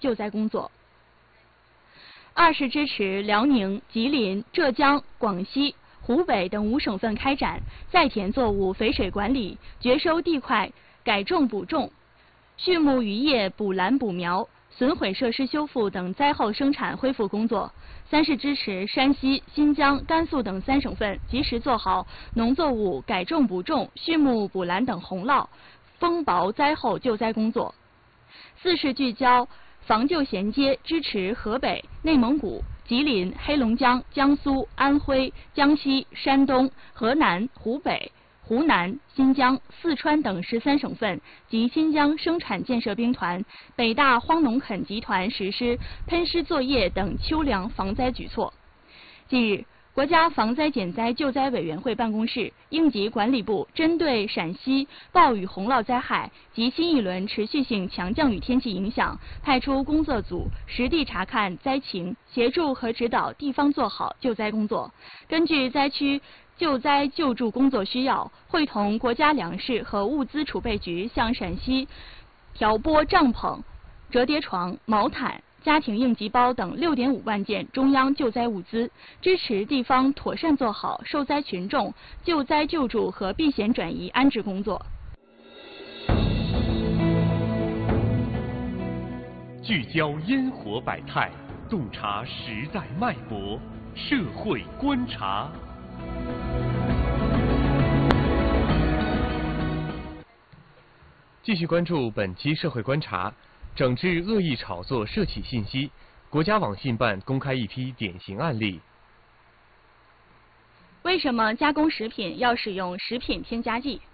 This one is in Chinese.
救灾工作。二是支持辽宁、吉林、浙江、广西、湖北等5省份开展在田作物肥水管理、绝收地块改种补种、畜牧渔业补栏补苗、损毁设施修复等灾后生产恢复工作。三是支持山西、新疆、甘肃等3省份及时做好农作物改种补种、畜牧补栏等洪涝、风雹灾后救灾工作。四是聚焦防救衔接，支持河北、内蒙古、吉林、黑龙江、江苏、安徽、江西、山东、河南、湖北、湖南、新疆、四川等13省份及新疆生产建设兵团、北大荒农垦集团实施喷施作业等秋粮防灾举措。近日，国家防灾减灾救灾委员会办公室、应急管理部针对陕西暴雨洪涝灾害及新一轮持续性强降雨天气影响，派出工作组实地查看灾情，协助和指导地方做好救灾工作。根据灾区救灾救助工作需要，会同国家粮食和物资储备局向陕西调拨帐篷、折叠床、毛毯、家庭应急包等6.5万件中央救灾物资，支持地方妥善做好受灾群众救灾救助和避险转移安置工作。 聚焦烟火百态，洞察时代脉搏，社会观察。 继续关注本期社会观察，整治恶意炒作涉企信息，国家网信办公开一批典型案例。 为什么加工食品要使用食品添加剂？